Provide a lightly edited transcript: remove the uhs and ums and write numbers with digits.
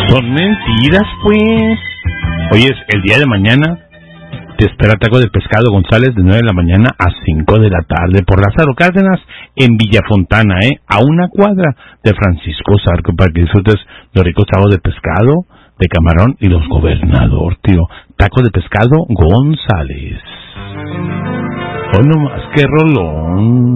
Son mentiras, pues. Oye, el día de mañana te espera Taco de Pescado González de 9 de la mañana a 5 de la tarde por Lázaro Cárdenas en Villafontana, a una cuadra de Francisco Zarco, para que disfrutes los ricos tacos de pescado, de camarón y los gobernador, tío. Taco de Pescado González. Oh, no más que rolón.